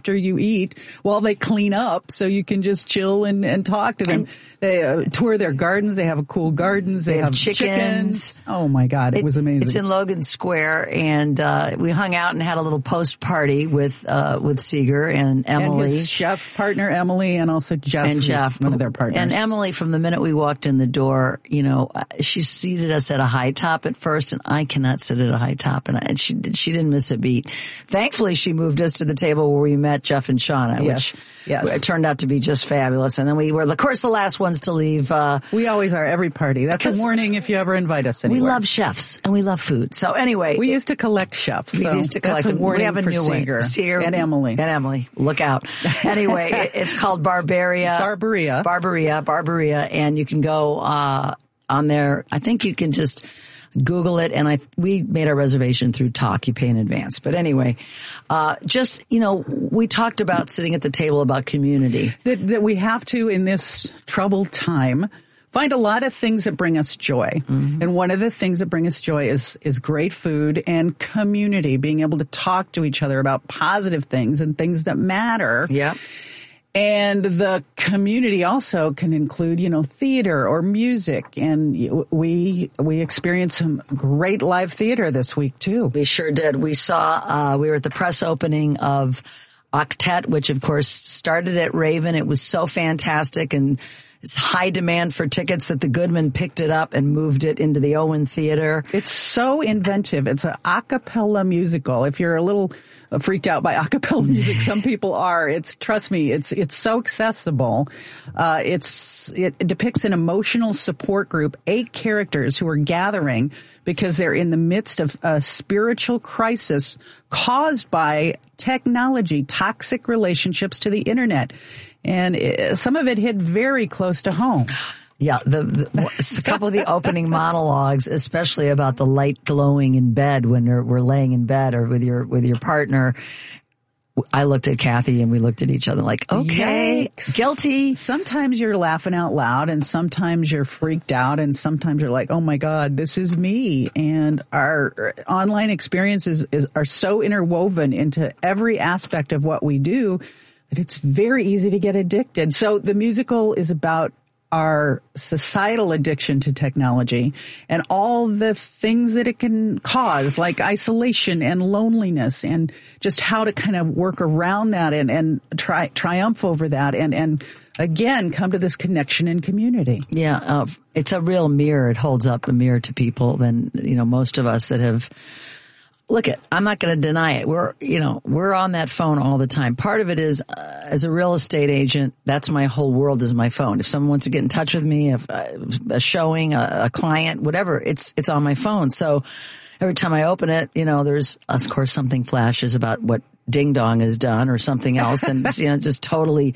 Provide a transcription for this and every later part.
after you eat while they clean up, so you can just chill and talk to them. They tour their gardens. They have cool gardens. They have chickens. Oh my God, it was amazing. It's in Logan Square, and we hung out and had a little post party with Seeger and Emily, and his chef partner Emily, and also Jeff, one of their partners. And Emily, from the minute we walked in the door, she seated us at a high top at first, and I cannot sit at a high top, and she didn't miss a beat. Thankfully, she moved us to the table where we met Jeff and Shauna, which it turned out to be just fabulous. And then we were, of course, the last ones to leave. We always are, every party. That's a warning if you ever invite us anywhere. We love chefs and we love food. So anyway. We used to collect chefs. We used to collect them. We have a new Seeger and Emily. And Emily. Look out. Anyway, it's called Barbaria. Barbaria. And you can go on there. I think you can just Google it, and we made our reservation through Talk. You pay in advance. But anyway, we talked about sitting at the table about community. That we have to, in this troubled time, find a lot of things that bring us joy. Mm-hmm. And one of the things that bring us joy is great food and community, being able to talk to each other about positive things and things that matter. Yeah. And the community also can include, theater or music. And we experienced some great live theater this week, too. We sure did. We were at the press opening of Octet, which, of course, started at Raven. It was so fantastic, and it's high demand for tickets that the Goodman picked it up and moved it into the Owen Theater. It's so inventive. It's an a musical. If you're a little freaked out by a cappella music, some people are. Trust me, it's so accessible. It depicts an emotional support group, 8 characters who are gathering because they're in the midst of a spiritual crisis caused by technology, toxic relationships to the internet. And some of it hit very close to home. Yeah, a couple of the opening monologues, especially about the light glowing in bed when we're laying in bed or with your partner. I looked at Kathy and we looked at each other like, okay, yikes. Guilty. Sometimes you're laughing out loud, and sometimes you're freaked out, and sometimes you're like, oh my God, this is me. And our online experiences are so interwoven into every aspect of what we do that it's very easy to get addicted. So the musical is about our societal addiction to technology and all the things that it can cause, like isolation and loneliness, and just how to kind of work around that and triumph over that and again, come to this connection and community. Yeah, it's a real mirror. It holds up a mirror to people than, most of us that have... Look, I'm not going to deny it. We're on that phone all the time. Part of it is, as a real estate agent, that's my whole world is my phone. If someone wants to get in touch with me, a showing, a client, whatever, it's on my phone. So every time I open it, there's, of course, something flashes about what Ding Dong has done or something else, and just totally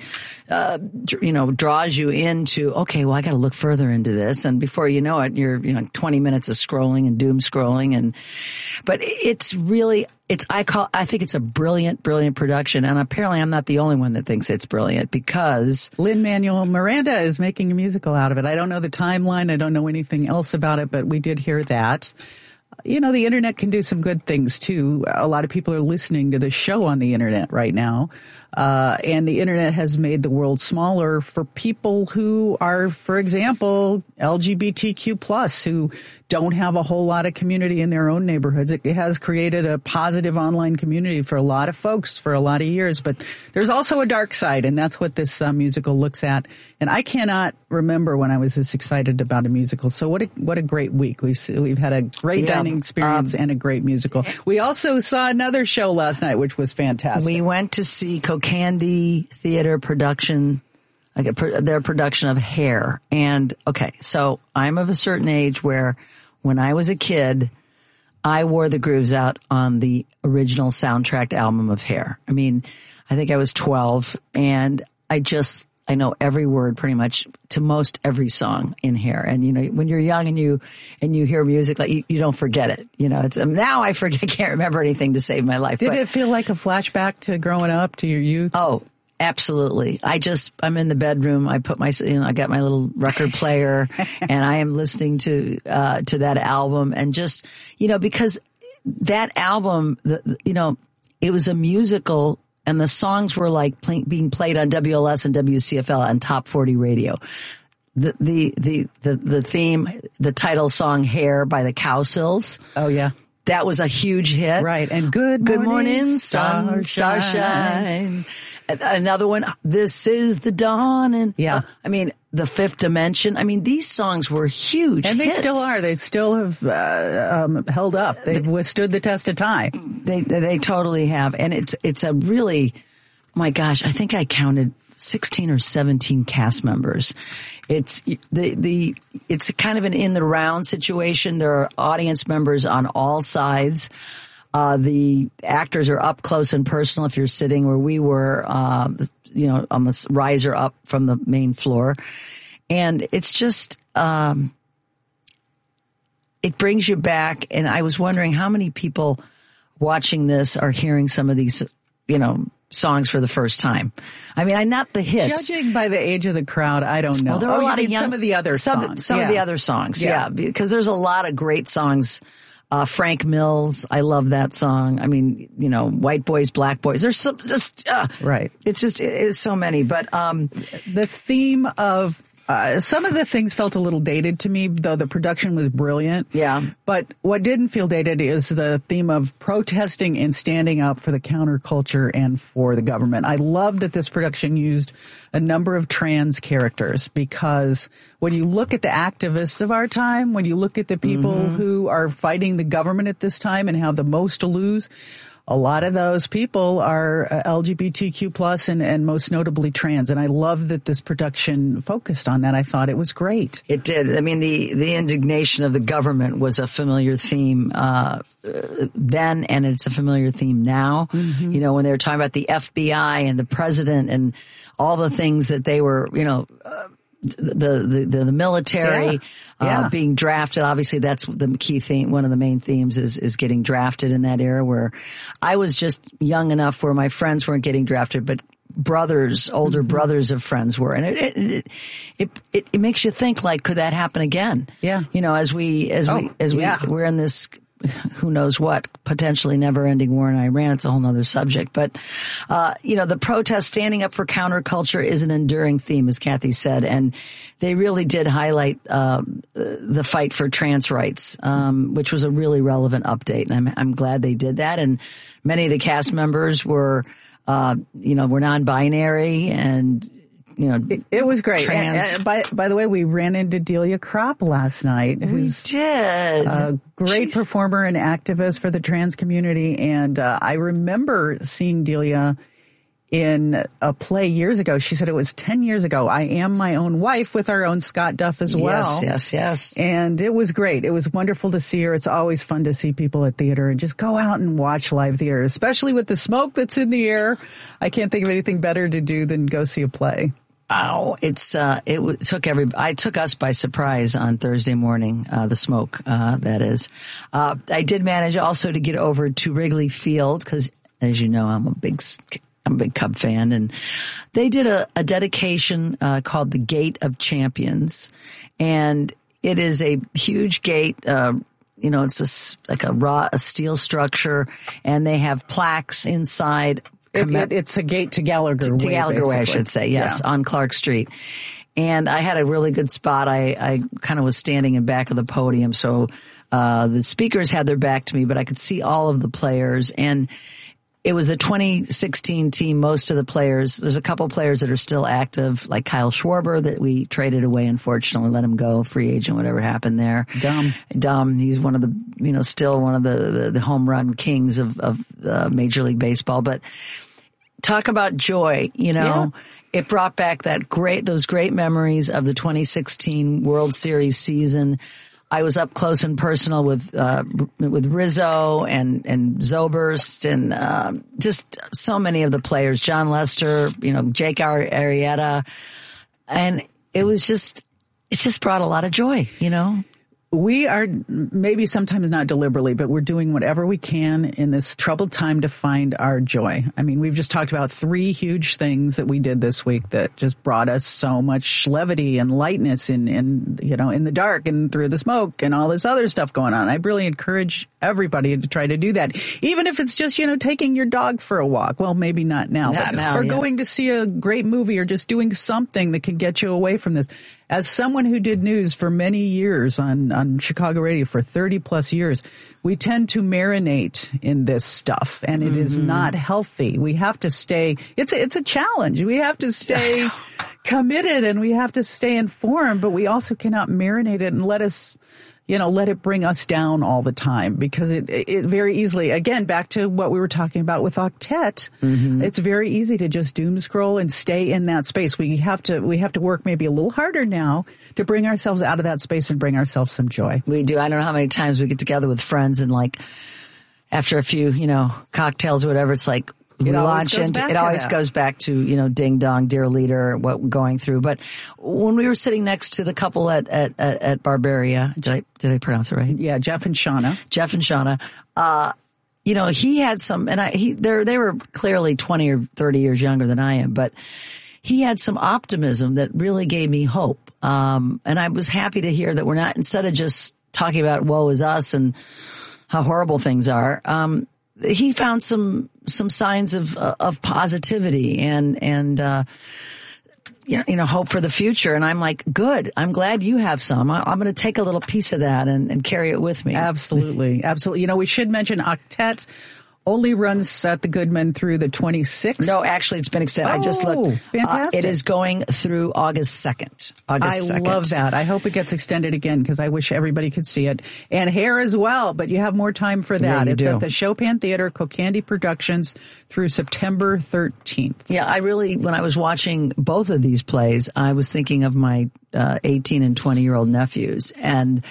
draws you into, okay, well, I got to look further into this, and before you know it, you're 20 minutes of scrolling and doom scrolling, but it's really I think it's a brilliant production, and apparently I'm not the only one that thinks it's brilliant, because Lin-Manuel Miranda is making a musical out of it. I don't know the timeline, I don't know anything else about it, but we did hear that. The internet can do some good things, too. A lot of people are listening to the show on the internet right now. And the internet has made the world smaller for people who are, for example, LGBTQ+, who don't have a whole lot of community in their own neighborhoods. It has created a positive online community for a lot of folks for a lot of years. But there's also a dark side, and that's what this musical looks at. And I cannot remember when I was this excited about a musical. So what a great week. We've had a great dining experience and a great musical. We also saw another show last night, which was fantastic. We went to see Candy Theater production, their production of Hair. And okay, so I'm of a certain age where when I was a kid, I wore the grooves out on the original soundtrack album of Hair. I mean, I think I was 12, and I know every word pretty much to most every song in Hair. And when you're young and you hear music, like you don't forget it. It's now I can't remember anything to save my life. Did it feel like a flashback to growing up, to your youth? Oh, absolutely. I'm in the bedroom. I put I got my little record player and I am listening to that album, and just, because that album, it was a musical and the songs were like being played on WLS and WCFL and Top 40 radio. The theme, the title song "Hair" by the Cowsills. Oh yeah. That was a huge hit. Right. And Good Morning Starshine. Another one, This Is the Dawn. And yeah. I mean, The Fifth Dimension. I mean, these songs were huge and they hits. still are. They still have held up. They've withstood the test of time. They totally have. And it's a really, my gosh, I think I counted 16 or 17 cast members. It's it's kind of an in the round situation. There are audience members on all sides. The actors are up close and personal if you're sitting where we were, on the riser up from the main floor. And it's just, it brings you back. And I was wondering how many people watching this are hearing some of these, songs for the first time. I mean, not the hits. Judging by the age of the crowd, I don't know. Well, there are a lot of young, some of the other songs. Some of the other songs, yeah. Because there's a lot of great songs. Frank Mills, I love that song. I mean, White Boys, Black Boys. There's some right. It's so many. But the theme of some of the things felt a little dated to me, though the production was brilliant. Yeah. But what didn't feel dated is the theme of protesting and standing up for the counterculture and for the government. I love that this production used a number of trans characters, because when you look at the activists of our time, when you look at the people who are fighting the government at this time and have the most to lose, a lot of those people are LGBTQ plus and most notably trans. And I love that this production focused on that. I thought it was great. It did. I mean, the indignation of the government was a familiar theme then, and it's a familiar theme now. Mm-hmm. When they were talking about the FBI and the president and all the things that they were, the military. Being drafted, obviously that's the key theme. One of the main themes is getting drafted in that era, where I was just young enough where my friends weren't getting drafted, but older brothers of friends were. And it makes you think, like, could that happen again? Yeah. We're in this, who knows what, potentially never ending war in Iran. It's a whole nother subject. But, the protest, standing up for counterculture is an enduring theme, as Kathy said. And they really did highlight, the fight for trans rights, which was a really relevant update. And I'm glad they did that. And many of the cast members were non-binary and, it was great. Trans. And by the way, we ran into Delia Kropp last night. We did. A great performer and activist for the trans community. And I remember seeing Delia in a play years ago. She said it was 10 years ago. I Am My Own Wife, with our own Scott Duff as well. Yes. And it was great. It was wonderful to see her. It's always fun to see people at theater, and just go out and watch live theater, especially with the smoke that's in the air. I can't think of anything better to do than go see a play. Oh, it took us by surprise on Thursday morning, the smoke, that is. I did manage also to get over to Wrigley Field, because, as you know, I'm a big Cub fan, and they did a dedication, called the Gate of Champions. And it is a huge gate, it's a steel structure, and they have plaques inside. It's a gate to Gallagher Way. To Gallagher Way, I should say, yes, yeah. on Clark Street. And I had a really good spot. I kind of was standing in back of the podium, so the speakers had their back to me, but I could see all of the players. And it was the 2016 team. Most of the players, there's a couple players that are still active, like Kyle Schwarber that we traded away, unfortunately, let him go, free agent, whatever happened there. Dumb. He's one of the, still one of the home run kings of Major League Baseball. But talk about joy, Yeah. It brought back those great memories of the 2016 World Series season. I was up close and personal with Rizzo and Zobrist and just so many of the players, John Lester, Jake Arrieta, and it just brought a lot of joy, We are maybe sometimes not deliberately, but we're doing whatever we can in this troubled time to find our joy. I mean, we've just talked about 3 huge things that we did this week that just brought us so much levity and lightness in the dark and through the smoke and all this other stuff going on. I really encourage everybody to try to do that. Even if it's just, taking your dog for a walk. Well, maybe not now. Or going to see a great movie or just doing something that can get you away from this. As someone who did news for many years on Chicago radio for 30 plus years, we tend to marinate in this stuff, and it is not healthy. We have to stay, it's a challenge. We have to stay committed and we have to stay informed, but we also cannot marinate it and let it bring us down all the time, because it very easily, again, back to what we were talking about with Octet, it's very easy to just doom scroll and stay in that space. We have to work maybe a little harder now to bring ourselves out of that space and bring ourselves some joy. We do. I don't know how many times we get together with friends and after a few, cocktails or whatever, it's like, it always goes back to, ding dong, dear leader, what we're going through. But when we were sitting next to the couple at Barbaria, did I pronounce it right? Yeah, Jeff and Shauna. He had some, and they were clearly 20 or 30 years younger than I am, but he had some optimism that really gave me hope. And I was happy to hear that we're not, instead of just talking about woe is us and how horrible things are, he found some signs of positivity and hope for the future. And I'm like, good. I'm glad you have some. I'm going to take a little piece of that and carry it with me. Absolutely. Absolutely. We should mention Octet only runs at the Goodman through the 26th. No, actually, it's been extended. I just looked. Fantastic. It is going through August 2nd. I love that. I hope it gets extended again, because I wish everybody could see it. And Hair as well, but you have more time for that. Yeah, it's at the Chopin Theater, Cocandy Productions, through September 13th. Yeah, when I was watching both of these plays, I was thinking of my 18 and 20-year-old nephews, and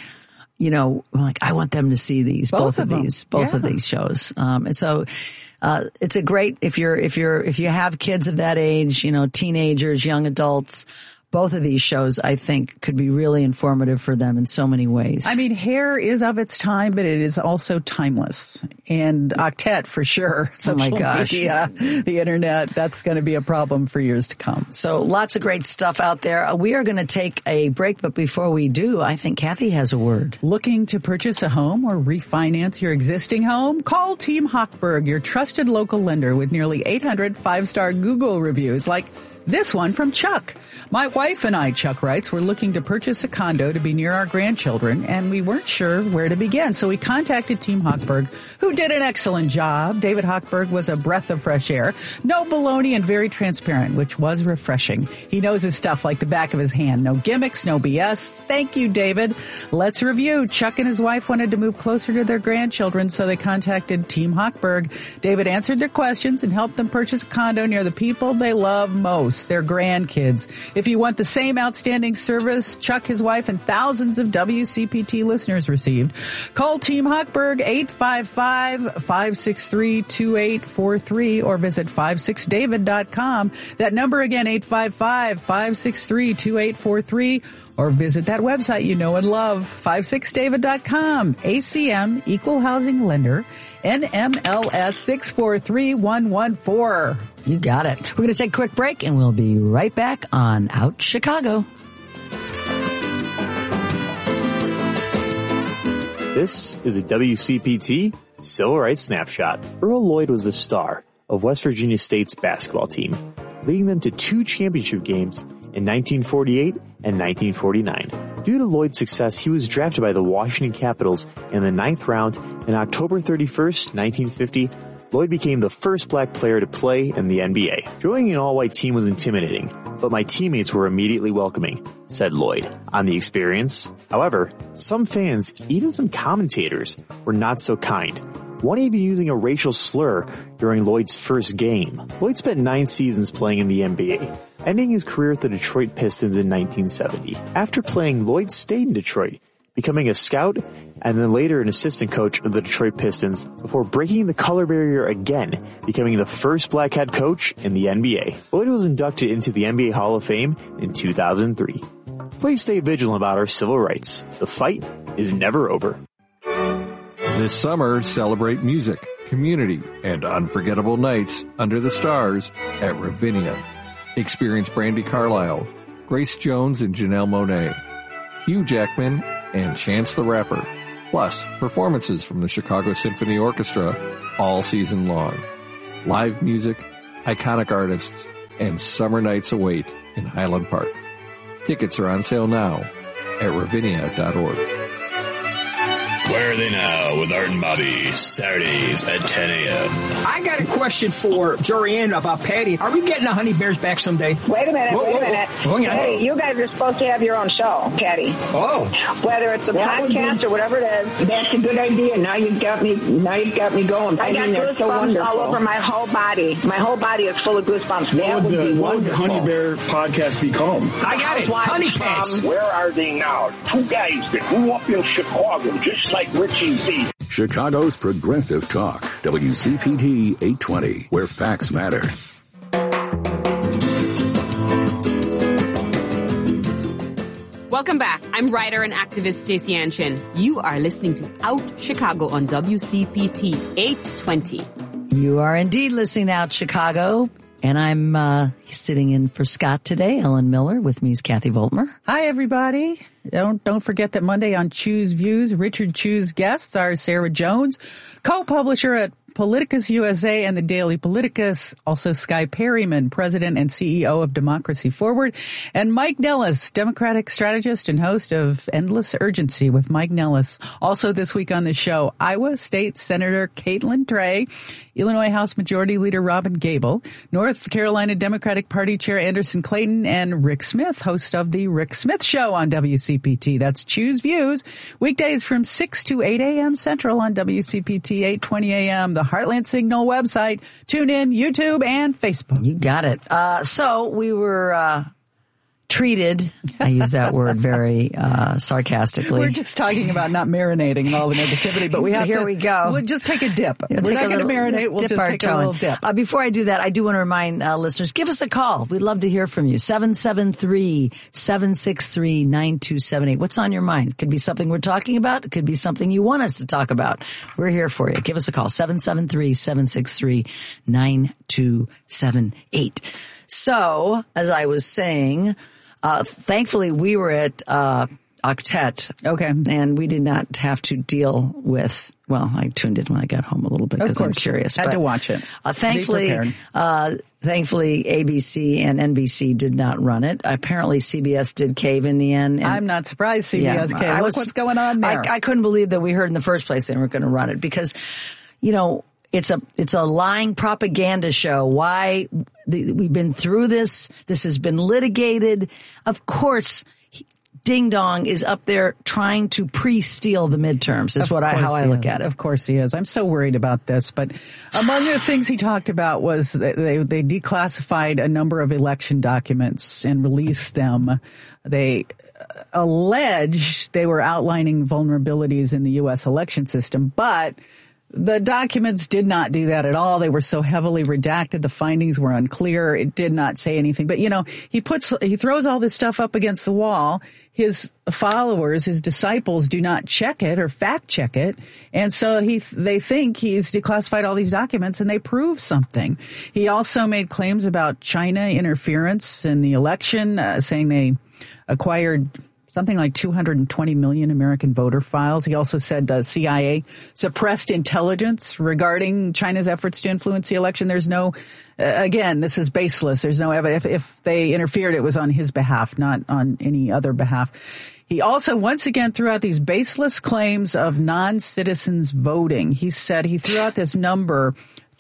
I want them to see these, both of these shows. And so, it's a great, if you have kids of that age, teenagers, young adults, both of these shows, I think, could be really informative for them in so many ways. I mean, Hair is of its time, but it is also timeless. And Octet, for sure. Oh my gosh. Media, the internet, that's going to be a problem for years to come. So lots of great stuff out there. We are going to take a break, but before we do, I think Kathy has a word. Looking to purchase a home or refinance your existing home? Call Team Hochberg, your trusted local lender with nearly 800 5-star Google reviews, like this one from Chuck. My wife and I, Chuck writes, were looking to purchase a condo to be near our grandchildren, and we weren't sure where to begin. So we contacted Team Hochberg, who did an excellent job. David Hochberg was a breath of fresh air. No baloney and very transparent, which was refreshing. He knows his stuff like the back of his hand. No gimmicks, no BS. Thank you, David. Let's review. Chuck and his wife wanted to move closer to their grandchildren, so they contacted Team Hochberg. David answered their questions and helped them purchase a condo near the people they love most, their grandkids. If you want the same outstanding service Chuck, his wife, and thousands of WCPT listeners received, call Team Hochberg 855-563-2843 or visit 56david.com. That number again, 855-563-2843. Or visit that website you know and love, 56david.com. ACM, Equal Housing Lender, NMLS 643114. You got it. We're going to take a quick break, and we'll be right back on Out Chicago. This is a WCPT Civil Rights Snapshot. Earl Lloyd was the star of West Virginia State's basketball team, leading them to 2 championship games in 1948 and 1949. Due to Lloyd's success, he was drafted by the Washington Capitals in the 9th round, and October 31st, 1950, Lloyd became the first black player to play in the NBA. Joining an all-white team was intimidating, but my teammates were immediately welcoming, said Lloyd on the experience. However, some fans, even some commentators, were not so kind, one even using a racial slur during Lloyd's first game. Lloyd spent 9 seasons playing in the NBA, ending his career at the Detroit Pistons in 1970. After playing, Lloyd stayed in Detroit, becoming a scout and then later an assistant coach of the Detroit Pistons before breaking the color barrier again, becoming the first black head coach in the NBA. Lloyd was inducted into the NBA Hall of Fame in 2003. Please stay vigilant about our civil rights. The fight is never over. This summer, celebrate music, community, and unforgettable nights under the stars at Ravinia. Experience Brandi Carlile, Grace Jones and Janelle Monáe, Hugh Jackman, and Chance the Rapper, plus performances from the Chicago Symphony Orchestra all season long. Live music, iconic artists, and summer nights await in Highland Park. Tickets are on sale now at ravinia.org. Where are they now with Art and Bobby, Saturdays at 10 a.m. I got a question for Jorianne about Patty. Are we getting the Honey Bears back someday? Wait a minute. Hey, you guys are supposed to have your own show, Patty. Oh. Whether it's a podcast or whatever it is. That's a good idea. Now you've got me going. I got goosebumps all over my whole body. My whole body is full of goosebumps. What would the Honey Bear podcast be called? I got it. Honey Pants. Where are they now? Two guys that grew up in Chicago, just like Richie Z. Chicago's Progressive Talk, WCPT 820, where facts matter. Welcome back. I'm writer and activist Stacey Anshin. You are listening to Out Chicago on WCPT 820. You are indeed listening to Out Chicago. And I'm sitting in for Scott today. Ellen Miller. With me is Kathy Voltmer. Hi, everybody. Don't forget that Monday on Choose Views, Richard Choose guests are Sarah Jones, co-publisher at Politicus USA and the Daily Politicus, also Skye Perryman, president and CEO of Democracy Forward, and Mike Nellis, Democratic strategist and host of Endless Urgency with Mike Nellis. Also this week on the show, Iowa State Senator Caitlin Trey, Illinois House Majority Leader Robin Gable, North Carolina Democratic Party Chair Anderson Clayton, and Rick Smith, host of The Rick Smith Show on WCPT. That's Choose Views, weekdays from 6 to 8 a.m. Central on WCPT 820 a.m., the Heartland Signal website, tune in, YouTube, and Facebook. You got it. So we were treated, I use that word very sarcastically. We're just talking about not marinating and all the negativity, but we have Here we go. We'll just take a dip. We're not going to marinate, we'll just take a little dip. Before I do that, I do want to remind listeners, give us a call. We'd love to hear from you. 773-763-9278. What's on your mind? It could be something we're talking about. It could be something you want us to talk about. We're here for you. Give us a call. 773-763-9278. So, as I was saying, thankfully we were at Octet. Okay. And we did not have to deal with, well, I tuned in when I got home a little bit because I'm curious. Had to watch it. Thankfully ABC and NBC did not run it. Apparently CBS did cave in the end. I'm not surprised CBS caved. Look what's going on there. I couldn't believe that we heard in the first place they weren't going to run it because, you know, it's a lying propaganda show. Why we've been through this. This has been litigated. Of course, Ding Dong is up there trying to pre-steal the midterms is how I look at it. Of course he is. I'm so worried about this. But among the things he talked about was they declassified a number of election documents and released them. They alleged they were outlining vulnerabilities in the U.S. election system, but the documents did not do that at all. They were so heavily redacted. The findings were unclear. It did not say anything. But, you know, he throws all this stuff up against the wall. His followers, his disciples do not check it or fact check it. And so they think he's declassified all these documents and they prove something. He also made claims about China interference in the election, saying they acquired something like 220 million American voter files. He also said the CIA suppressed intelligence regarding China's efforts to influence the election. There's no, again, this is baseless. There's no evidence. If they interfered, it was on his behalf, not on any other behalf. He also once again threw out these baseless claims of non-citizens voting. He said he threw out this number,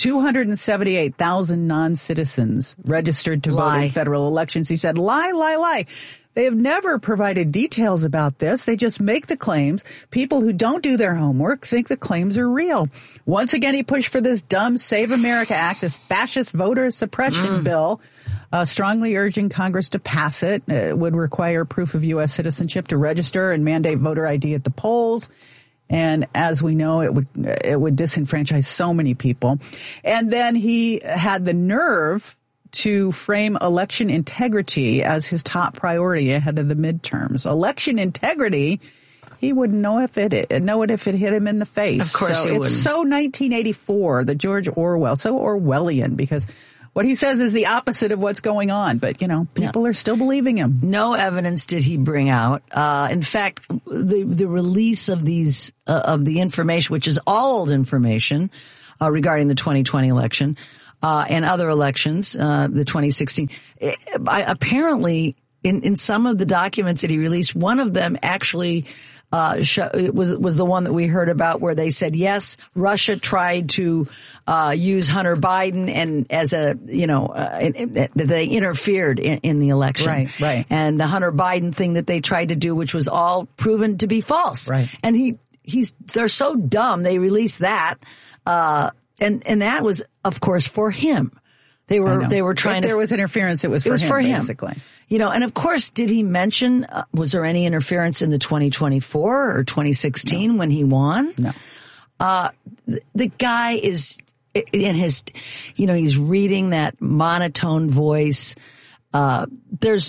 278,000 non-citizens registered to vote in federal elections. He said, lie. They have never provided details about this. They just make the claims. People who don't do their homework think the claims are real. Once again, he pushed for this dumb Save America Act, this fascist voter suppression bill, strongly urging Congress to pass it. It would require proof of U.S. citizenship to register and mandate voter ID at the polls. And as we know, it would disenfranchise so many people. And then he had the nerve to frame election integrity as his top priority ahead of the midterms. Election integrity, he wouldn't know if it hit him in the face. Of course he wouldn't. It's so 1984, the George Orwell, so Orwellian, because what he says is the opposite of what's going on. But, people are still believing him. No evidence did he bring out. In fact, the release of the information, which is all old information, regarding the 2020 election, and other elections, the 2016. Apparently, in some of the documents that he released, one of them actually was the one that we heard about, where they said, yes, Russia tried to use Hunter Biden and as they interfered in the election. Right. And the Hunter Biden thing that they tried to do, which was all proven to be false. Right. And they're so dumb, they released that. And that was, of course, for him. They were trying if there was interference, it was for him, basically. And of course, did he mention, was there any interference in the 2024 or 2016 when he won? No. The guy is in his, he's reading that monotone voice. He's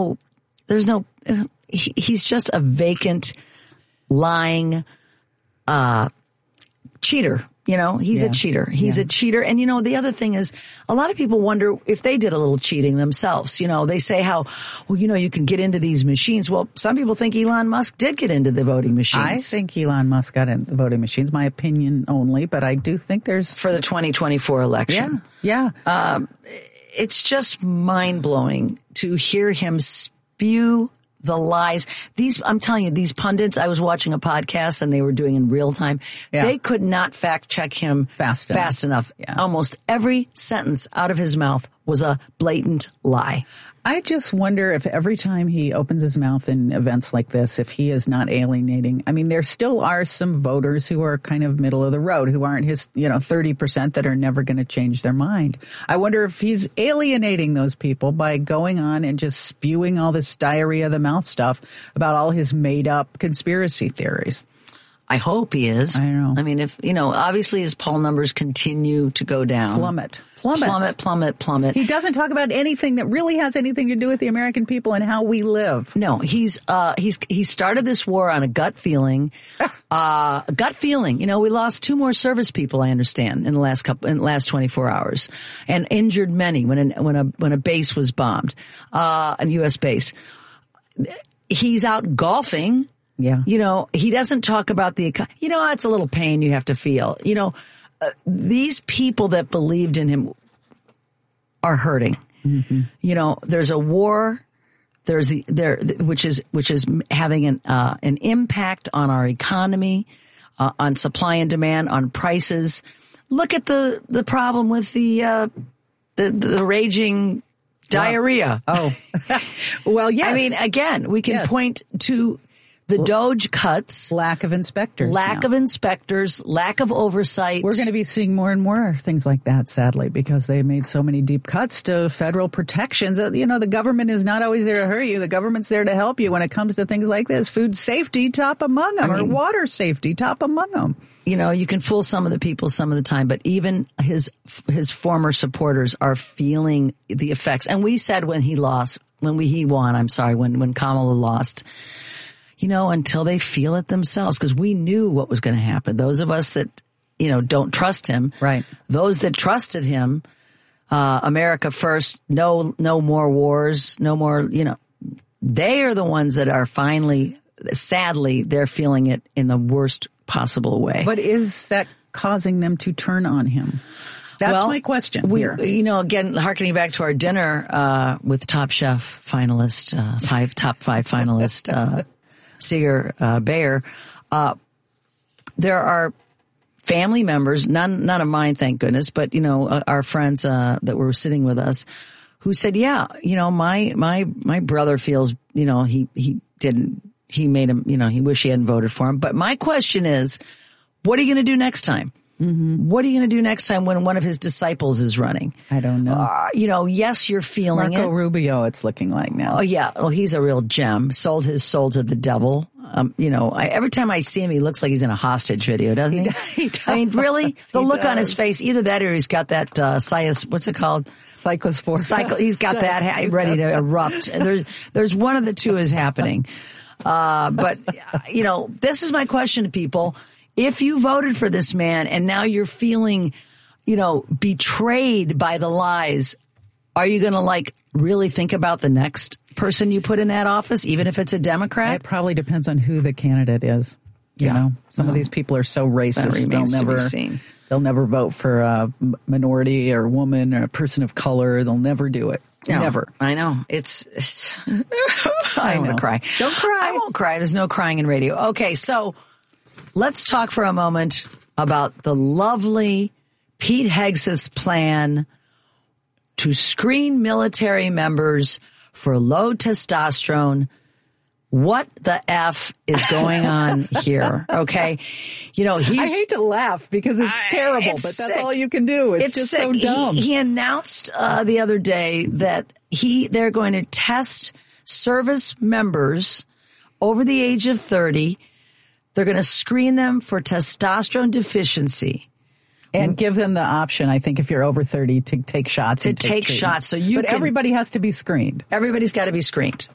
just a vacant, lying, cheater. He's a cheater. He's a cheater. And, the other thing is, a lot of people wonder if they did a little cheating themselves. They say how, you can get into these machines. Well, some people think Elon Musk did get into the voting machines. I think Elon Musk got into the voting machines. My opinion only, but I do think there's... For the 2024 election. Yeah. It's just mind-blowing to hear him spew the lies. I'm telling you, these pundits, I was watching a podcast and they were doing in real time. Yeah. They could not fact check him fast enough. Yeah. Almost every sentence out of his mouth was a blatant lie. I just wonder if every time he opens his mouth in events like this, if he is not alienating. I mean, there still are some voters who are kind of middle of the road, who aren't his, 30% that are never going to change their mind. I wonder if he's alienating those people by going on and just spewing all this diarrhea of the mouth stuff about all his made up conspiracy theories. I hope he is. I know. I mean, if, obviously his poll numbers continue to go down. Plummet. Plummet. He doesn't talk about anything that really has anything to do with the American people and how we live. No, he started this war on a gut feeling. We lost 2 more service people, I understand, in the last 24 hours, and injured many when a base was bombed, a U.S. base. He's out golfing. Yeah. He doesn't talk about it's a little pain you have to feel. These people that believed in him are hurting. Mm-hmm. There's a war. Which is having an impact on our economy, on supply and demand, on prices. Look at the problem with the raging diarrhea. Oh, well, yes. I mean, again, we can point to the DOGE cuts. Lack of inspectors. Lack of oversight. We're going to be seeing more and more things like that, sadly, because they made so many deep cuts to federal protections. The government is not always there to hurt you. The government's there to help you when it comes to things like this. Food safety, top among them, or water safety, top among them. You can fool some of the people some of the time, but even his former supporters are feeling the effects. And we said when Kamala lost, until they feel it themselves, because we knew what was going to happen. Those of us that, don't trust him. Right. Those that trusted him, America first, no more wars, no more, they are the ones that are finally, sadly, they're feeling it in the worst possible way. But is that causing them to turn on him? That's my question here. Again, hearkening back to our dinner, with Top Chef finalist, top 5 finalist, Seeger Bayer, there are family members, none of mine, thank goodness, but our friends that were sitting with us, who said, my brother feels, he made him, he wished he hadn't voted for him. But my question is, what are you going to do next time? Mm-hmm. What are you going to do next time when one of his disciples is running? I don't know. Yes, you're feeling Marco Rubio, it's looking like now. Oh, yeah. Well, he's a real gem. Sold his soul to the devil. Every time I see him, he looks like he's in a hostage video, doesn't he? He does. I mean, really? The look on his face, either that or he's got that, what's it called? Cyclospora. He's got that ready to erupt. There's one of the two is happening. But, this is my question to people. If you voted for this man and now you're feeling, betrayed by the lies, are you going to really think about the next person you put in that office, even if it's a Democrat? It probably depends on who the candidate is. Some of these people are so racist. They'll never vote for a minority or a woman or a person of color. They'll never do it. No, never. I know. It's I'm going to cry. Don't cry. I won't cry. There's no crying in radio. Okay, so let's talk for a moment about the lovely Pete Hegseth's plan to screen military members for low testosterone. What the F is going on here? Okay. I hate to laugh because it's terrible, but that's all you can do. It's just sick. So dumb. He announced the other day that they're going to test service members over the age of 30. They're going to screen them for testosterone deficiency. And give them the option, I think, if you're over 30, to take shots. To take shots. But everybody has to be screened. Everybody's got to be screened.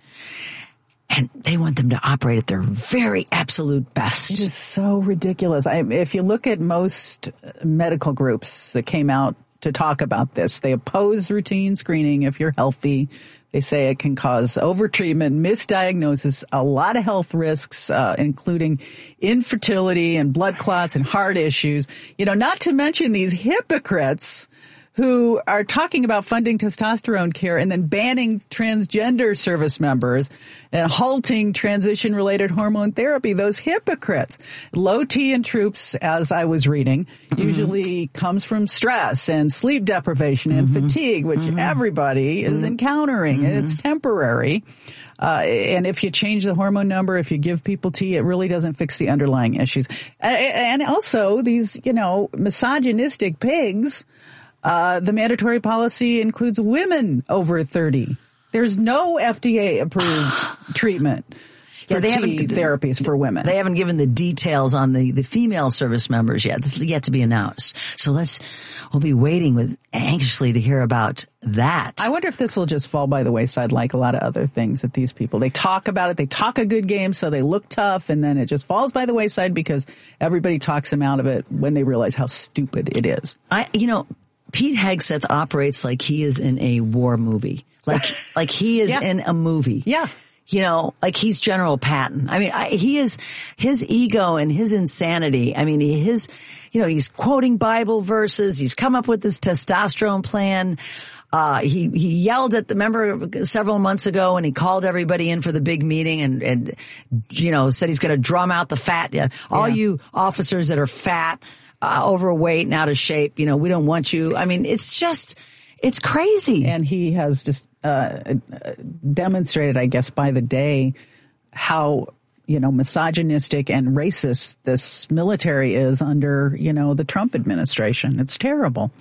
And they want them to operate at their very absolute best. It is so ridiculous. If you look at most medical groups that came out to talk about this, they oppose routine screening if you're healthy. They say it can cause overtreatment, misdiagnosis, a lot of health risks, including infertility and blood clots and heart issues. Not to mention these hypocrites who are talking about funding testosterone care and then banning transgender service members and halting transition-related hormone therapy. Those hypocrites. Low T in troops, as I was reading, usually comes from stress and sleep deprivation and fatigue, which everybody is encountering, and it's temporary. And if you change the hormone number, if you give people T, it really doesn't fix the underlying issues. And also these, misogynistic pigs. The mandatory policy includes women over 30. There's no FDA-approved treatment for T therapies for women. They haven't given the details on the female service members yet. This is yet to be announced. So we'll be waiting anxiously to hear about that. I wonder if this will just fall by the wayside like a lot of other things that these people, they talk about it, they talk a good game, so they look tough, and then it just falls by the wayside because everybody talks them out of it when they realize how stupid it is. Pete Hegseth operates like he is in a war movie. Like he is in a movie. Yeah. Like he's General Patton. I mean, he is, his ego and his insanity. I mean, he's quoting Bible verses. He's come up with this testosterone plan. He yelled at the member several months ago and he called everybody in for the big meeting and said he's going to drum out the fat. All you officers that are fat, overweight and out of shape, we don't want you. I mean, it's crazy. And he has just demonstrated, I guess, by the day how, misogynistic and racist this military is under, the Trump administration. It's terrible.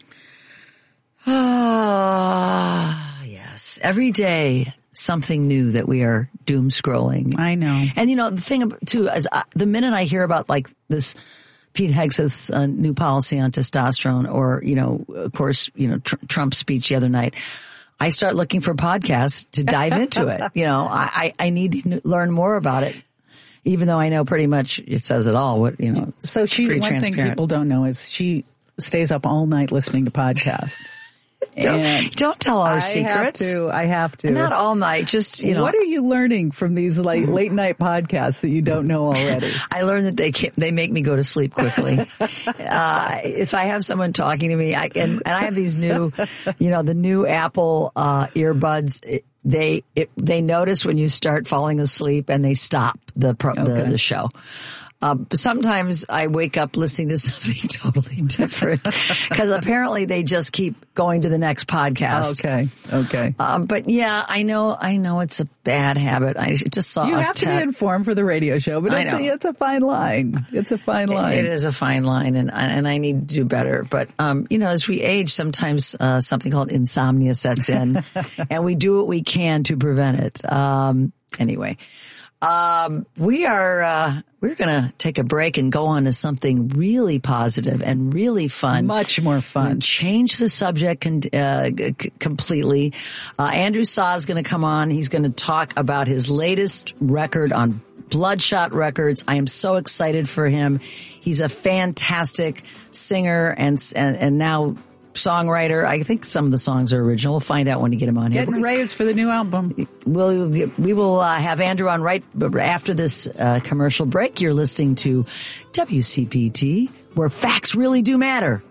Yes. Every day, something new that we are doom scrolling. I know. And, the thing, too, is the minute I hear about, this Pete Hegseth's new policy on testosterone or, of course, Trump's speech the other night, I start looking for podcasts to dive into it. I need to learn more about it, even though I know pretty much it says it all. So one thing people don't know is she stays up all night listening to podcasts. Don't tell our secrets. I have to. Not all night, just, What are you learning from these late night podcasts that you don't know already? I learned that they make me go to sleep quickly. If I have someone talking to me, and I have these new, the new Apple earbuds. They notice when you start falling asleep and they stop the show. Sometimes I wake up listening to something totally different because apparently they just keep going to the next podcast. Okay. But yeah, I know it's a bad habit. I just saw you have to be informed for the radio show, but it's a fine line. It's a fine line. It is a fine line, and I need to do better. But as we age, sometimes something called insomnia sets in, and we do what we can to prevent it. Anyway. We're going to take a break and go on to something really positive and really fun. Much more fun. Change the subject completely. Andrew Saw is going to come on. He's going to talk about his latest record on Bloodshot Records. I am so excited for him. He's a fantastic singer and now songwriter. I think some of the songs are original. We'll find out when you get him on here. Getting raves for the new album. We will have Andrew on right after this commercial break. You're listening to WCPT, where facts really do matter.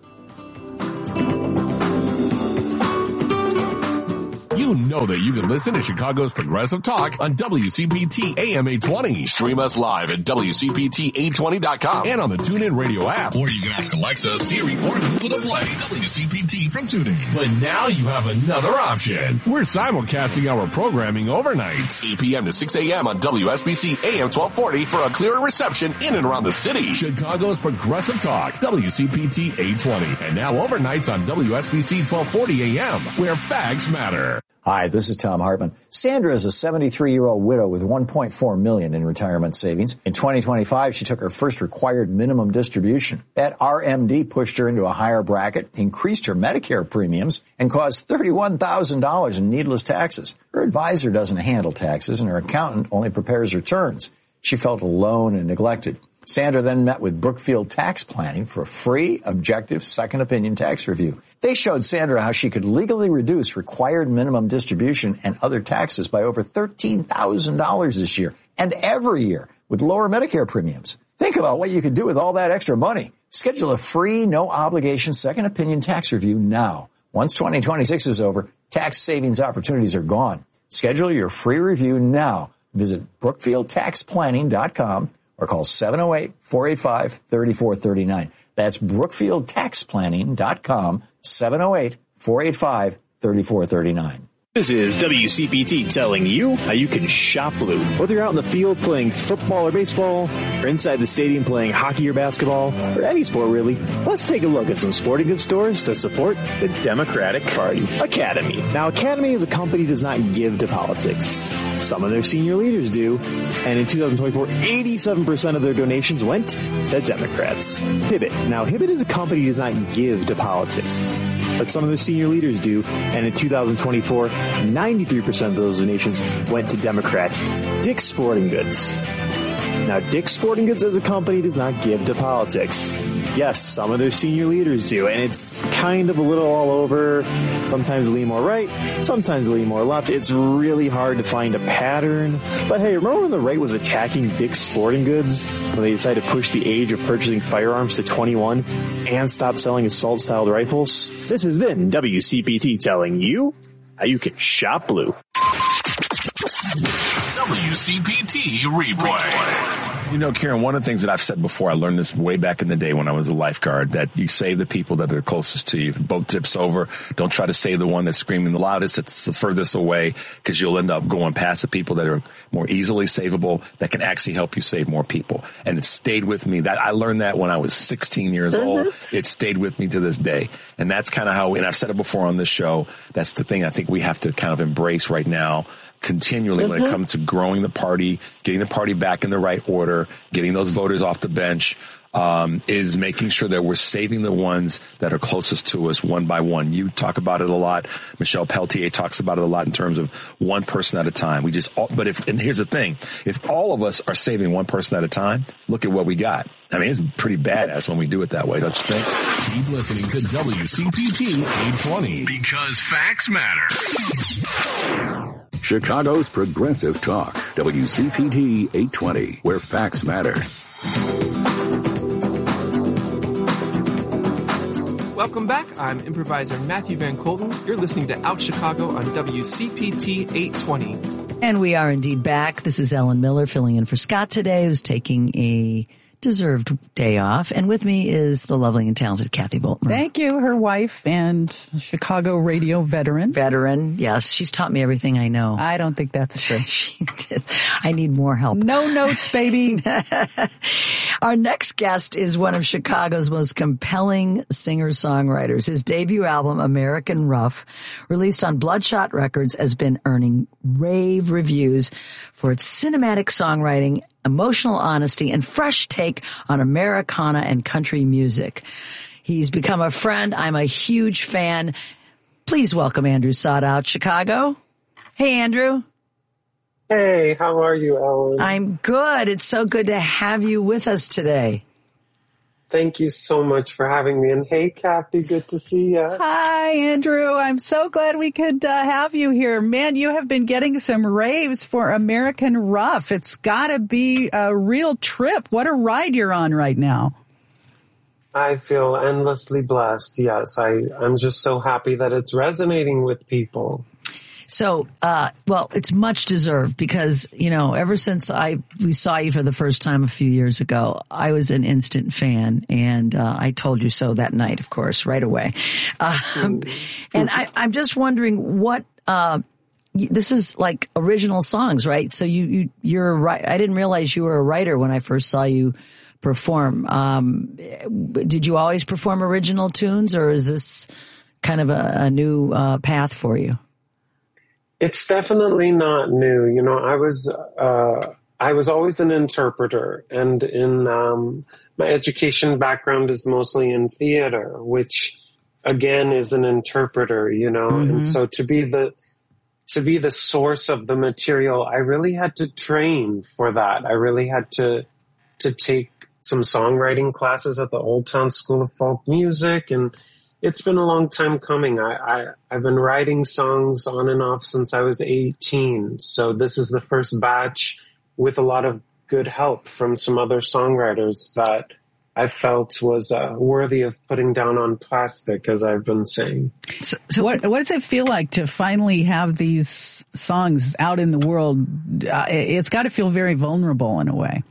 You know that you can listen to Chicago's Progressive Talk on WCPT AM 820. Stream us live at WCPT820.com and on the TuneIn Radio app. Or you can ask Alexa, Siri, or Google to play WCPT from TuneIn. But now you have another option. We're simulcasting our programming overnights. 8 p.m. to 6 a.m. on WSBC AM 1240 for a clearer reception in and around the city. Chicago's Progressive Talk, WCPT 820. And now overnights on WSBC 1240 AM, where facts matter. Hi, this is Tom Hartman. Sandra is a 73-year-old widow with $1.4 million in retirement savings. In 2025, she took her first required minimum distribution. That RMD pushed her into a higher bracket, increased her Medicare premiums, and caused $31,000 in needless taxes. Her advisor doesn't handle taxes, and her accountant only prepares returns. She felt alone and neglected. Sandra then met with Brookfield Tax Planning for a free, objective, second opinion tax review. They showed Sandra how she could legally reduce required minimum distribution and other taxes by over $13,000 this year and every year with lower Medicare premiums. Think about what you could do with all that extra money. Schedule a free, no-obligation second opinion tax review now. Once 2026 is over, tax savings opportunities are gone. Schedule your free review now. Visit BrookfieldTaxPlanning.com or call 708-485-3439. That's BrookfieldTaxPlanning.com, 708-485-3439. This is WCPT telling you how you can shop blue. Whether you're out in the field playing football or baseball, or inside the stadium playing hockey or basketball, or any sport really, let's take a look at some sporting goods stores that support the Democratic Party. Academy. Now, Academy as a company does not give to politics. Some of their senior leaders do, and in 2024, 87% of their donations went to Democrats. Hibbett. Now, Hibbett as a company does not give to politics, but some of their senior leaders do, and in 2024, 93% of those donations went to Democrats. Dick's Sporting Goods. Now, Dick's Sporting Goods as a company does not give to politics. Yes, some of their senior leaders do, and it's kind of a little all over. Sometimes lean more right, sometimes lean more left. It's really hard to find a pattern. But hey, remember when the right was attacking Dick's Sporting Goods when they decided to push the age of purchasing firearms to 21 and stop selling assault-styled rifles? This has been WCPT telling you how you can shop blue. WCPT Replay. You know, Karen, one of the things that I've said before, I learned this way back in the day when I was a lifeguard, that you save the people that are closest to you. If a boat tips over, don't try to save the one that's screaming the loudest, it's the furthest away, because you'll end up going past the people that are more easily savable, that can actually help you save more people. And it stayed with me. That I learned that when I was 16 years old. It stayed with me to this day. And that's kind of how, and I've said it before on this show, that's the thing I think we have to kind of embrace right now, continually when it comes to growing the party, getting the party back in the right order, getting those voters off the bench, is making sure that we're saving the ones that are closest to us one by one. You talk about it a lot. Michelle Peltier talks about it a lot in terms of one person at a time. And here's the thing. If all of us are saving one person at a time, look at what we got. I mean, it's pretty badass when we do it that way, don't you think? Keep listening to WCPT 820 because facts matter. Chicago's Progressive Talk, WCPT 820, where facts matter. Welcome back. I'm improviser Matthew Van Colton. You're listening to Out Chicago on WCPT 820. And we are indeed back. This is Ellen Miller filling in for Scott today, who's taking a deserved day off. And with me is the lovely and talented Kathy Boltman. Thank you. Her wife and Chicago radio veteran. Veteran, yes. She's taught me everything I know. I don't think that's true. I need more help. No notes, baby. Our next guest is one of Chicago's most compelling singer-songwriters. His debut album, American Rough, released on Bloodshot Records, has been earning rave reviews for its cinematic songwriting, emotional honesty, and fresh take on Americana and country music. He's become a friend. I'm a huge fan. Please welcome Andrew Sahdaout, Chicago. Hey, Andrew. Hey, how are you, Ellen? I'm good. It's so good to have you with us today. Thank you so much for having me. And hey, Kathy, good to see you. Hi, Andrew. I'm so glad we could have you here. Man, you have been getting some raves for American Rough. It's got to be a real trip. What a ride you're on right now. I feel endlessly blessed. Yes, I'm just so happy that it's resonating with people. So, well, it's much deserved because, ever since we saw you for the first time a few years ago, I was an instant fan, and I told you so that night, of course, right away. And I'm just wondering what this is like original songs, right? So you're right. I didn't realize you were a writer when I first saw you perform. Did you always perform original tunes, or is this kind of a new path for you? It's definitely not new. I was always an interpreter, and in my education background is mostly in theater, which again is an interpreter, and so to be the source of the material, I really had to train for that. I really had to take some songwriting classes at the Old Town School of Folk Music, and it's been a long time coming. I've been writing songs on and off since I was 18. So this is the first batch with a lot of good help from some other songwriters that I felt was worthy of putting down on plastic, as I've been saying. So what does it feel like to finally have these songs out in the world? It's got to feel very vulnerable in a way.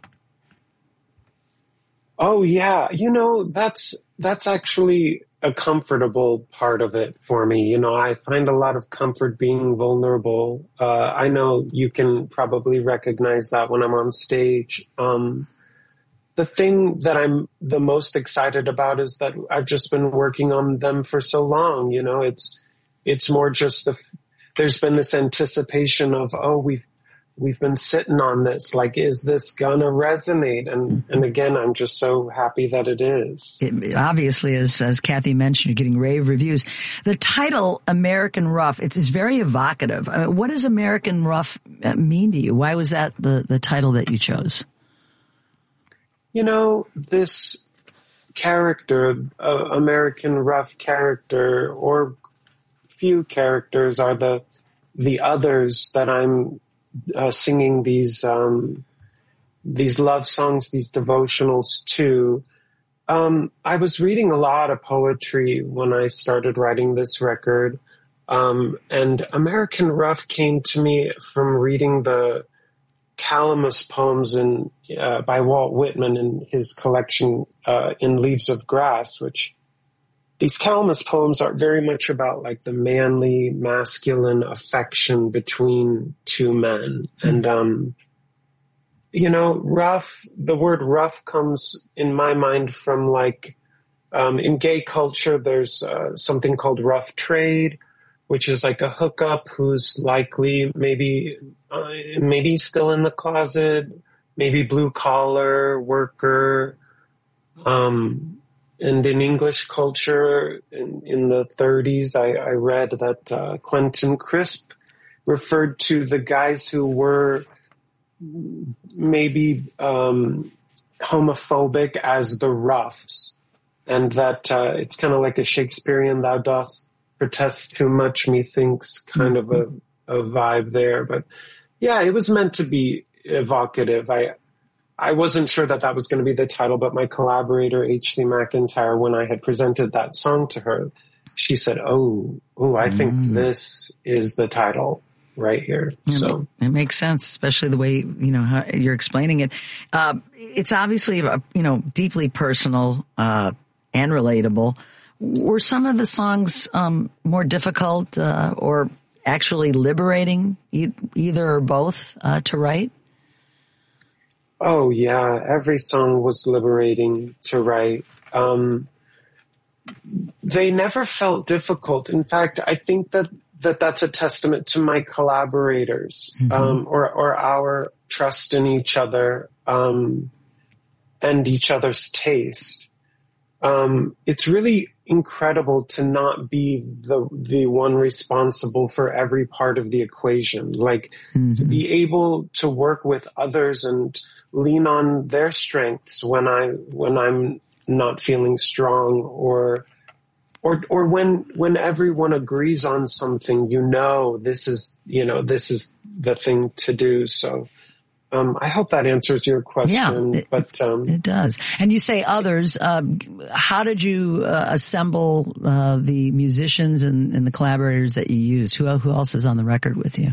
Oh, yeah. That's actually a comfortable part of it for me. I find a lot of comfort being vulnerable. I know you can probably recognize that when I'm on stage. The thing that I'm the most excited about is that I've just been working on them for so long. It's more just there's been this anticipation of, we've been sitting on this. Like, is this gonna resonate? And again, I'm just so happy that it is. It obviously, as Kathy mentioned, you're getting rave reviews. The title, American Rough, it is very evocative. I mean, what does American Rough mean to you? Why was that the title that you chose? This character, American Rough character, or few characters, are the others that I'm singing these love songs, these devotionals to. I was reading a lot of poetry when I started writing this record, and American Rough came to me from reading the Calamus poems by Walt Whitman in his collection In Leaves of Grass, which these Calamus poems are very much about like the manly, masculine affection between two men. And, rough, the word rough comes in my mind from like, in gay culture, there's something called rough trade, which is like a hookup who's likely maybe still in the closet, maybe blue collar worker, and in English culture, in the 30s, I read that Quentin Crisp referred to the guys who were maybe homophobic as the roughs, and that it's kind of like a Shakespearean "thou dost protest too much, methinks" kind of a vibe there. But yeah, it was meant to be evocative. I wasn't sure that was going to be the title, but my collaborator, H.C. McIntyre, when I had presented that song to her, she said, oh, I think this is the title. right here. So it makes sense, especially the way, how you're explaining it. It's obviously, deeply personal, and relatable. Were some of the songs, more difficult, or actually liberating, either or both, to write? Oh yeah, every song was liberating to write. They never felt difficult. In fact, I think that's a testament to my collaborators, or our trust in each other, and each other's taste. It's really incredible to not be the one responsible for every part of the equation. Like to be able to work with others and lean on their strengths when I'm not feeling strong, or when everyone agrees on something, this is the thing to do. So I hope that answers your question. Yeah, it does. And you say others. How did you assemble the musicians and the collaborators that you used? Who else is on the record with you?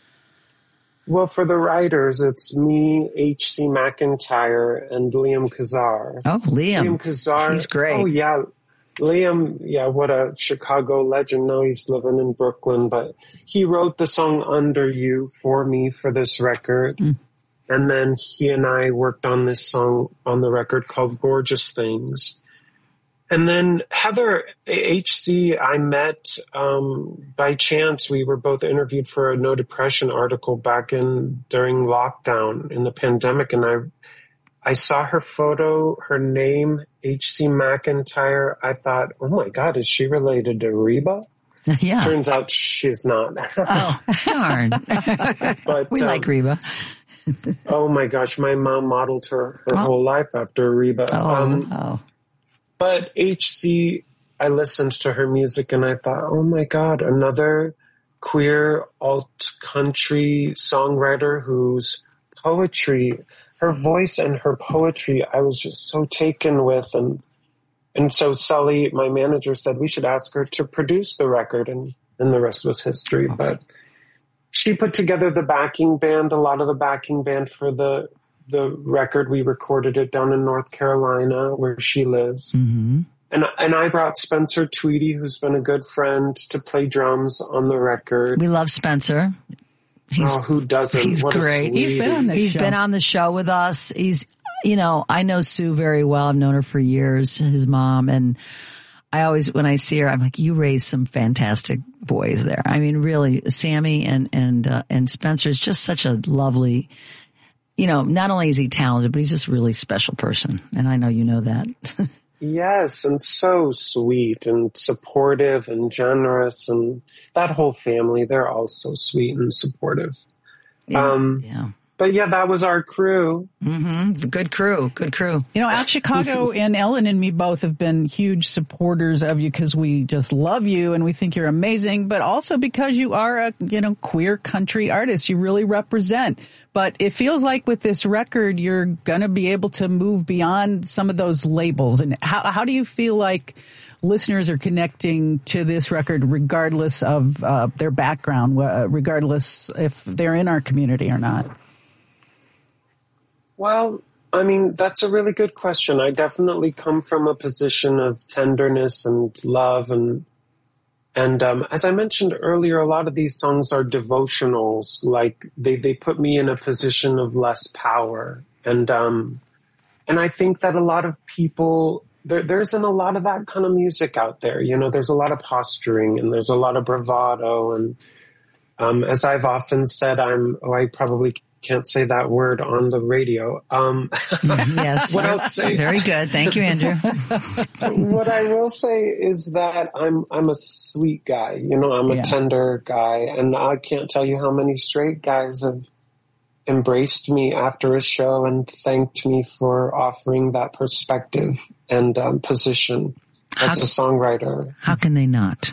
Well, for the writers, it's me, H.C. McIntyre, and Liam Kazar. Oh, Liam Kazar. He's great. Oh, yeah. Liam, what a Chicago legend. Now he's living in Brooklyn, but he wrote the song Under You for me for this record. And then he and I worked on this song on the record called Gorgeous Things. And then Heather, HC, I met by chance. We were both interviewed for a No Depression article back during lockdown in the pandemic. And I saw her photo, her name, H.C. McIntyre. I thought, oh my God, is she related to Reba? Yeah. Turns out she's not. Oh, darn. But we like Reba. Oh my gosh, my mom modeled her whole life after Reba. But HC, I listened to her music and I thought, oh my God, another queer alt-country songwriter whose poetry, her voice and her poetry, I was just so taken with. And so Sully, my manager, said we should ask her to produce the record, and the rest was history. Okay. But she put together the backing band, a lot of the backing band for the record. We recorded it down in North Carolina where she lives. And I brought Spencer Tweedy, who's been a good friend, to play drums on the record. We love Spencer. Who doesn't? He's great. He's been on the show with us. He's, I know Sue very well. I've known her for years, his mom. And I always, when I see her, I'm like, you raised some fantastic boys there. I mean, really, Sammy and Spencer's just such a lovely, not only is he talented, but he's just a really special person. And I know you know that. Yes, and so sweet and supportive and generous, and that whole family, they're all so sweet and supportive. But yeah, that was our crew. Good crew. Out Chicago and Ellen and me both have been huge supporters of you because we just love you and we think you're amazing, but also because you are a, queer country artist. You really represent. But it feels like with this record, you're going to be able to move beyond some of those labels. And how do you feel like listeners are connecting to this record regardless of their background, regardless if they're in our community or not? Well, I mean, that's a really good question. I definitely come from a position of tenderness and love. And as I mentioned earlier, a lot of these songs are devotionals. Like they put me in a position of less power. And I think that a lot of people, there isn't a lot of that kind of music out there. There's a lot of posturing and there's a lot of bravado. And as I've often said, I probably can't say that word on the radio. Yes. What I'll say, very good. Thank you, Andrew. What I will say is that I'm a sweet guy. I'm a tender guy, and I can't tell you how many straight guys have embraced me after a show and thanked me for offering that perspective and position as a songwriter. How can they not?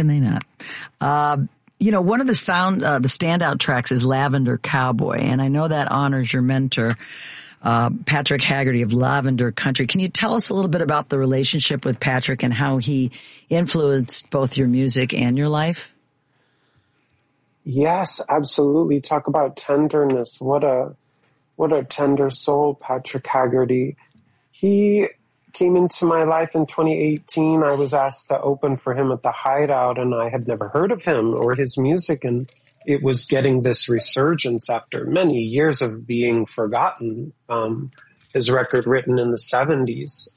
One of the standout tracks is Lavender Cowboy, and I know that honors your mentor, Patrick Haggerty of Lavender Country. Can you tell us a little bit about the relationship with Patrick and how he influenced both your music and your life? Yes, absolutely. Talk about tenderness. What a tender soul, Patrick Haggerty. He came into my life in 2018. I was asked to open for him at the Hideout, and I had never heard of him or his music, and it was getting this resurgence after many years of being forgotten. His record written in the 70s.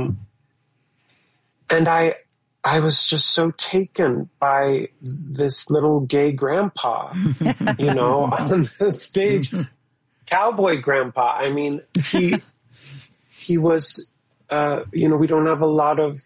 And I was just so taken by this little gay grandpa, you know, on the stage. Cowboy grandpa. I mean, he was, you know, we don't have a lot of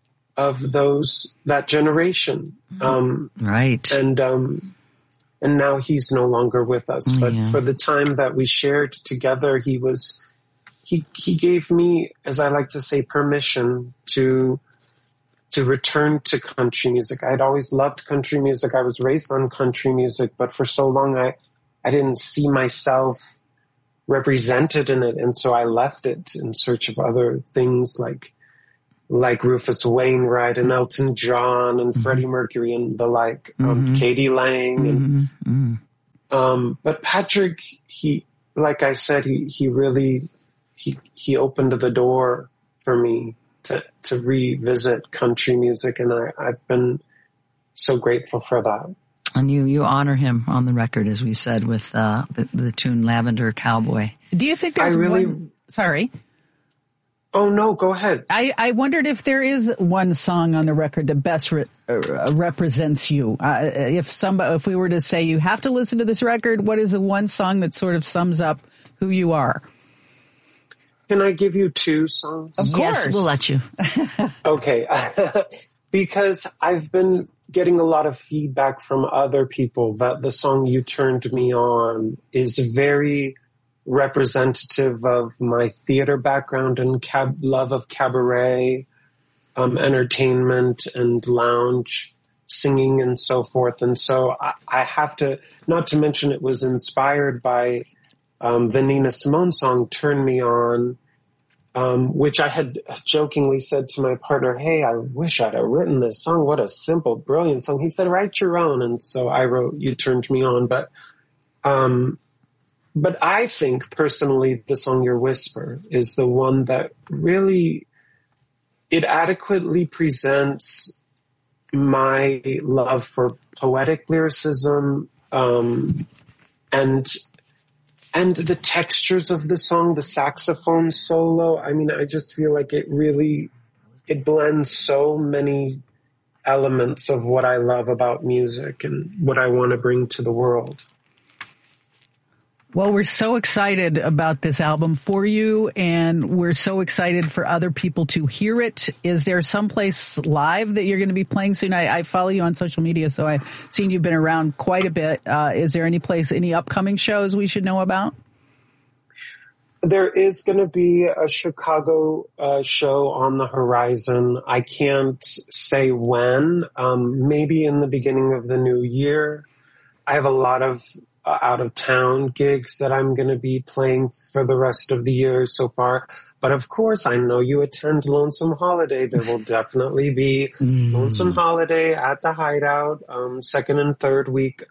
that generation. Right. And now he's no longer with us. But for the time that we shared together, he gave me, as I like to say, permission to return to country music. I'd always loved country music. I was raised on country music, but for so long I didn't see myself represented in it. And so I left it in search of other things like Rufus Wainwright and Elton John and Freddie Mercury and the like, Katie Lang. And, but Patrick, like I said, he really opened the door for me to revisit country music. And I've been so grateful for that. And you honor him on the record, as we said, with the tune Lavender Cowboy. Do you think there's one? Sorry. Oh, no, go ahead. I wondered if there is one song on the record that best represents you. If we were to say you have to listen to this record, what is the one song that sort of sums up who you are? Can I give you two songs? Of course. Yes, we'll let you. Okay. Because I've been getting a lot of feedback from other people that the song You Turned Me On is very representative of my theater background and love of cabaret, entertainment and lounge singing and so forth. And so I have to, not to mention it was inspired by the Nina Simone song, Turn Me On, which I had jokingly said to my partner, hey, I wish I'd have written this song. What a simple, brilliant song. He said, write your own. And so I wrote You Turned Me On. But I think personally the song Your Whisper is the one that really, it adequately presents my love for poetic lyricism, and the textures of the song, the saxophone solo. I mean, I just feel like it blends so many elements of what I love about music and what I want to bring to the world. Well, we're so excited about this album for you, and we're so excited for other people to hear it. Is there someplace live that you're going to be playing soon? I follow you on social media, so I've seen you've been around quite a bit. Is there any upcoming shows we should know about? There is going to be a Chicago show on the horizon. I can't say when, maybe in the beginning of the new year. I have a lot of out-of-town gigs that I'm going to be playing for the rest of the year so far. But of course, I know you attend Lonesome Holiday. There will definitely be Lonesome Holiday at the Hideout, second and third week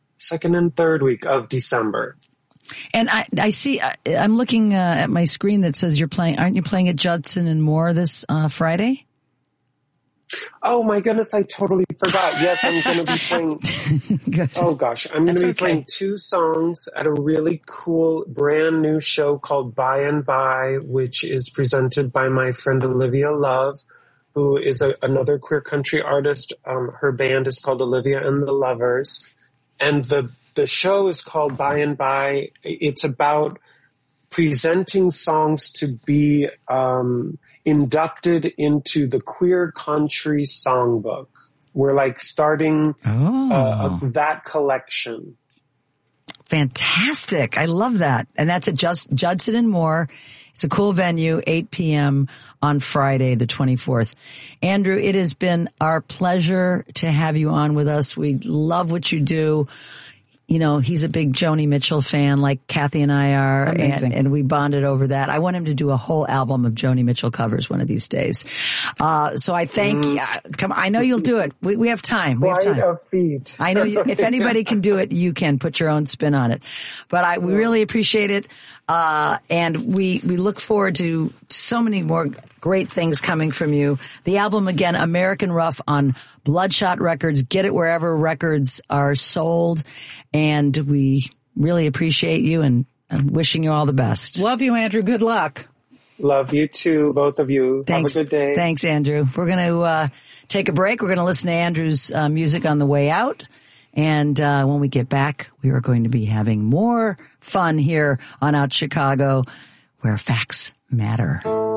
of December. And I see, I'm looking at my screen that says aren't you playing at Judson and Moore this Friday? Oh my goodness, I totally forgot. Yes, I'm going to be playing. Oh gosh, I'm going to be playing two songs at a really cool brand new show called By and By, which is presented by my friend Olivia Love, who is another queer country artist. Her band is called Olivia and the Lovers. And the show is called By and By. It's about presenting songs to be, inducted into the Queer Country Songbook. We're like starting that collection. Fantastic. I love that. And that's at Judson and Moore. It's a cool venue, 8 p.m. on Friday, the 24th. Andrew, it has been our pleasure to have you on with us. We love what you do. you know, he's a big Joni Mitchell fan, like Kathy and I are, and we bonded over that. I want him to do a whole album of Joni Mitchell covers one of these days. So I thank, come on, I know you'll do it. We have time. We have time. Quite a feat. I know if anybody can do it, you can put your own spin on it. But we really appreciate it. And we look forward to so many more great things coming from you. The album again, American Rough on Bloodshot Records. Get it wherever records are sold. And we really appreciate you and I'm wishing you all the best. Love you, Andrew. Good luck. Love you too, both of you. Thanks. Have a good day. Thanks, Andrew. We're going to take a break. We're going to listen to Andrew's music on the way out. And when we get back, we are going to be having more fun here on Out Chicago, where facts matter.